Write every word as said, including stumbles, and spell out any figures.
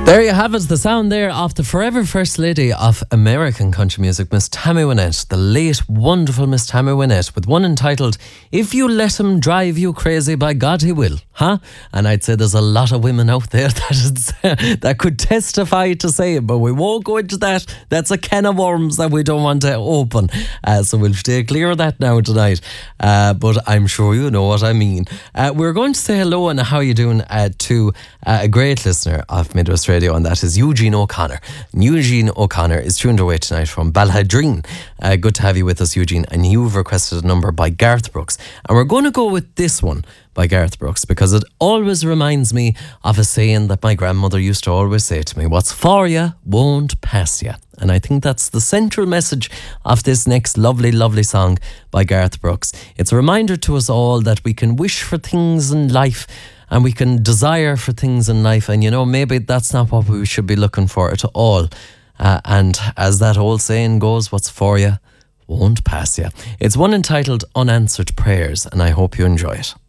There you have it, the sound there of the forever First Lady of American country music, Miss Tammy Wynette, the late wonderful Miss Tammy Wynette, with one entitled, If You Let Him Drive You Crazy, By God He Will. Huh? And I'd say there's a lot of women out there that, is, that could testify to say it, but we won't go into that. That's a can of worms that we don't want to open. Uh, so we'll stay clear of that now tonight. Uh, but I'm sure you know what I mean. Uh, we're going to say hello and how you doing uh, to uh, a great listener of Midwest Radio, and that is Eugene O'Connor. And Eugene O'Connor is tuned away tonight from Balhadreen. Uh, good to have you with us, Eugene. And you've requested a number by Garth Brooks. And we're going to go with this one by Garth Brooks because it always reminds me of a saying that my grandmother used to always say to me, what's for you won't pass you. And I think that's the central message of this next lovely, lovely song by Garth Brooks. It's a reminder to us all that we can wish for things in life and we can desire for things in life. And, you know, maybe that's not what we should be looking for at all. Uh, and as that old saying goes, what's for you won't pass you. It's one entitled Unanswered Prayers, and I hope you enjoy it.